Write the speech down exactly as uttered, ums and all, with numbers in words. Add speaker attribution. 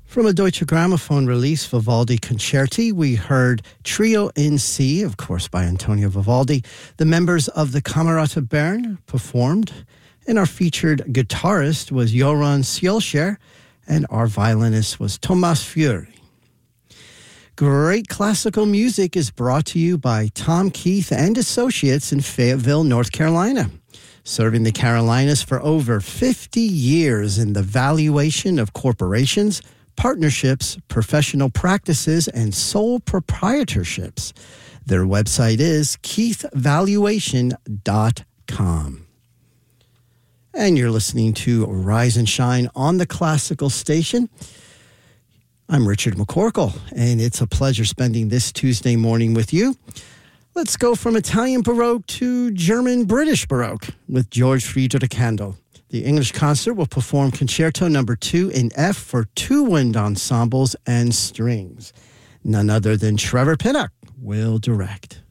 Speaker 1: From a Deutsche Grammophon release, Vivaldi Concerti, we heard Trio in C, of course, by Antonio Vivaldi. The members of the Camerata Bern performed, and our featured guitarist was Joran Sjölkjær, and our violinist was Thomas Fury. Great classical music is brought to you by Tom Keith and Associates in Fayetteville, North Carolina. Serving the Carolinas for over fifty years in the valuation of corporations, partnerships, professional practices, and sole proprietorships. Their website is keith valuation dot com. And you're listening to Rise and Shine on the Classical Station. I'm Richard McCorkle, and it's a pleasure spending this Tuesday morning with you. Let's go from Italian Baroque to German-British Baroque with George Friedrich Handel. The English concert will perform Concerto Number two in F for two wind ensembles and strings. None other than Trevor Pinnock will direct.